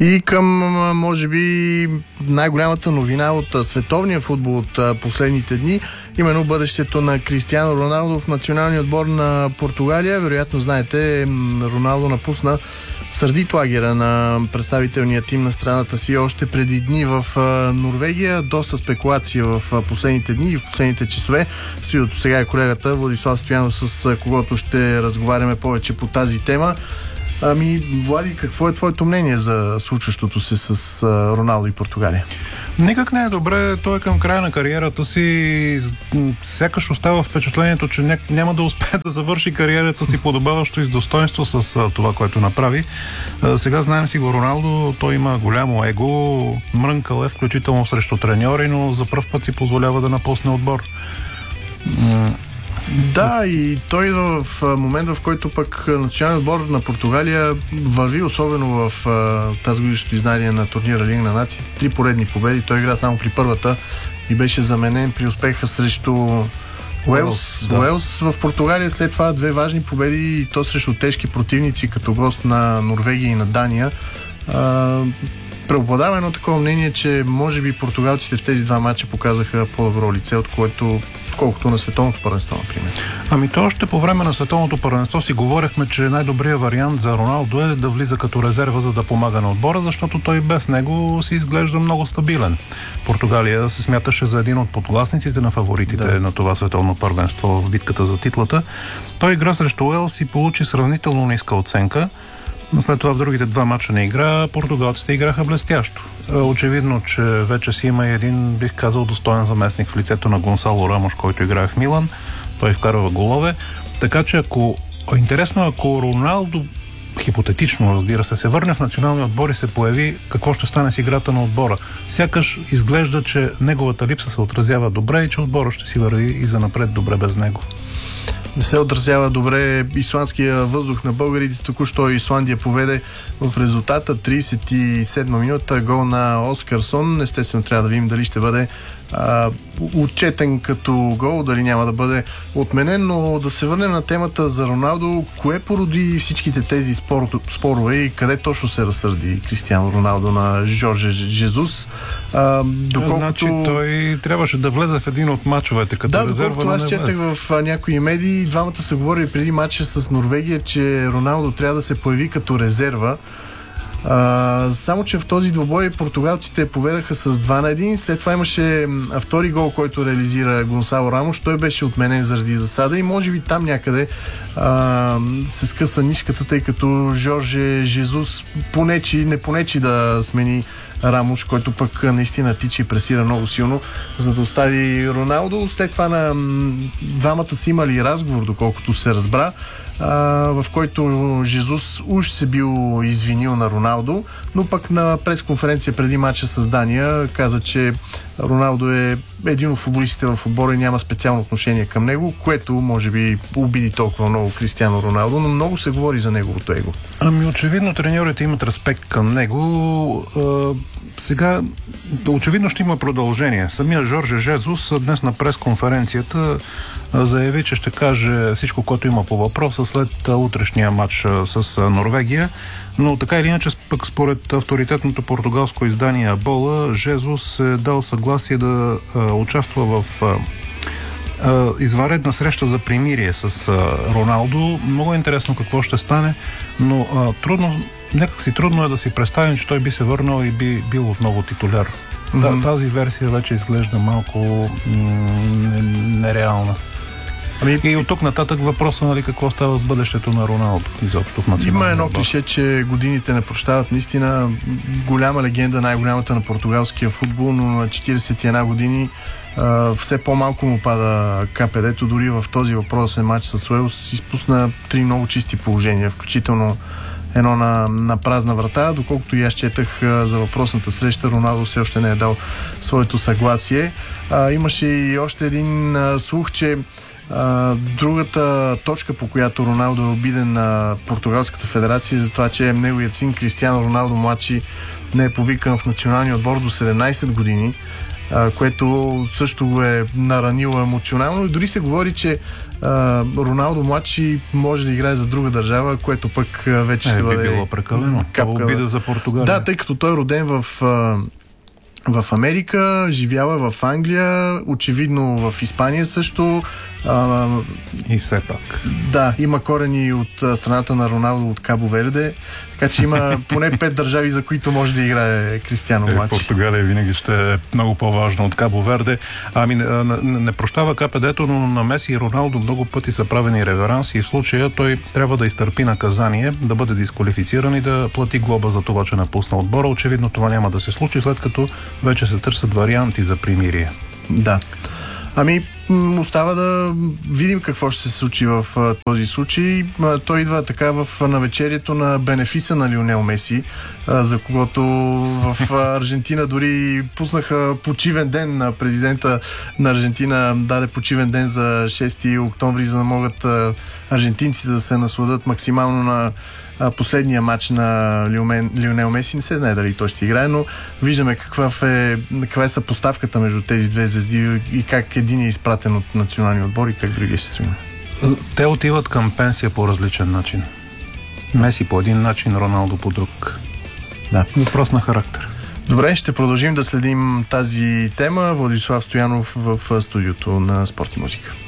И към, може би, най-голямата новина от световния футбол от последните дни, именно бъдещето на Кристиано Роналдо в националния отбор на Португалия. Вероятно знаете, Роналдо напусна сърдит лагера на представителния тим на страната си още преди дни в Норвегия. Доста спекулация в последните дни и в последните часове. В студиото сега е колегата Владислав Стоянов, с когото ще разговаряме повече по тази тема. Влади, какво е твоето мнение за случващото се с Роналдо и Португалия? Никак не е добре. Той към края на кариерата си сякаш остава впечатлението, че няма да успее да завърши кариерата си подобаващо и с достоинство с това, което направи. Сега знаем си го Роналдо, той има голямо его, мрънкал е, включително срещу треньори, но за пръв път си позволява да напусне отбор. Да, и той в момент, в който пък националният отбор на Португалия върви, особено в тази годишното издание на турнира Лига на нациите, 3 поредни победи. Той игра само при първата и беше заменен при успеха срещу Уелс. Да. Уелс в Португалия, след това 2 важни победи, и то срещу тежки противници, като гост на Норвегия и на Дания. Преобладава едно такова мнение, че може би португалците в тези 2 мача показаха по-добро лице, отколкото на световното първенство, например. То още по време на световното първенство си говорехме, че най-добрият вариант за Роналдо е да влиза като резерва, за да помага на отбора, защото той без него си изглежда много стабилен. Португалия се смяташе за един от подгласниците на фаворитите на това световно първенство в битката за титлата. Той игра срещу Уелс и получи сравнително ниска оценка. След това в другите 2 мача на игра португалците играха блестящо. Очевидно, че вече си има един, бих казал, достоен заместник в лицето на Гонсало Рамош, който играе в Милан. Той вкарва голове. Така че интересно, ако Роналдо, хипотетично, разбира се върне в националния отбор и се появи, какво ще стане с играта на отбора. Сякаш изглежда, че неговата липса се отразява добре и че отбора ще си върви и занапред добре без него. Не се отразява добре исландския въздух на българите. Току-що Исландия поведе в резултата 37 минута гол на Оскарсон. Естествено трябва да видим дали ще бъде отчетен като гол, дали няма да бъде отменен, но да се върнем на темата за Роналдо. Кое породи всичките тези спорове и къде точно се разсърди Кристиано Роналдо на Жорже Жезус? Значи той трябваше да влезе в един от мачовете като резерва. Доколкото аз четах в някои медии, двамата са говорили преди мача с Норвегия, че Роналдо трябва да се появи като резерва. Само че в този двубой португалците поведаха с 2-1. След това имаше втори гол, който реализира Гонсало Рамош. Той беше отменен заради засада и може би там някъде се скъса нишката, тъй като Жорже Жезус не понечи да смени Рамош, който пък наистина тича и пресира много силно, за да остави Роналдо. След това двамата са имали разговор, доколкото се разбра, в който Жезус уж се бил извинил на Роналдо, но пък на пресконференция преди мача с Дания каза, че Роналдо е един от футболистите в отбора и няма специално отношение към него, което може би обиди толкова много Кристиано Роналдо, но много се говори за неговото его. Очевидно треньорите имат респект към него. Сега очевидно ще има продължение. Самия Жорже Жезус днес на пресконференцията заяви, че ще каже всичко, което има по въпроса след утрешния матч с Норвегия, но така или иначе пък според авторитетното португалско издание Бола, Жезус е дал съгласие да участва в извънредна среща за примирие с Роналдо. Много интересно какво ще стане, но трудно е да си представим, че той би се върнал и би бил отново титуляр. Тази версия вече изглежда малко нереална. И от тук нататък въпроса, какво става с бъдещето на Роналдо изобщо в националния. Има едно клише, че годините не прощават. Наистина голяма легенда, най-голямата на португалския футбол, но на 41 години все по-малко му пада КПД-то. Дори в този въпросен матч с Уелс изпусна 3 много чисти положения, включително едно на празна врата. Доколкото и аз четах за въпросната среща, Роналдо все още не е дал своето съгласие. Имаше и още един слух, че другата точка, по която Роналдо е обиден на Португалската федерация, за това, че неговият син Кристиано Роналдо младши не е повикан в националния отбор до 17 години. което също го е наранило емоционално. И дори се говори, че Роналдо младши може да играе за друга държава, което пък вече ще бъде... Би било прекалено. Обида за Португалия. Да, тъй като той е роден в Америка, живява в Англия, очевидно в Испания също. И все пак. Да, има корени от страната на Роналдо от Кабо Верде, така че има поне 5 държави, за които може да играе Кристиано младши. Португалия винаги ще е много по-важна от Кабо Верде. Не прощава КПД-то, но на Меси и Роналдо много пъти са правени реверанси и в случая той трябва да изтърпи наказание, да бъде дисквалифициран и да плати глоба за това, че напусна отбора. Очевидно това няма да се случи, след като вече се търсят варианти за примирие. Да. Остава да видим какво ще се случи в този случай. Той идва така в навечерието на бенефиса на Лионел Меси, за когото в Аржентина дори пуснаха почивен ден. На президента на Аржентина даде почивен ден за 6 октомври, за да могат аржентинците да се насладат максимално на последния матч на Лионел Меси. Не се знае дали той ще играе, но виждаме каква е съпоставката между тези две звезди и как един е изпратен от националния отбор и как другия се строи. Те отиват към пенсия по различен начин. Меси по един начин, Роналдо по друг. Да. Въпрос на характер. Добре, ще продължим да следим тази тема. Владислав Стоянов в студиото на Спорт и музика.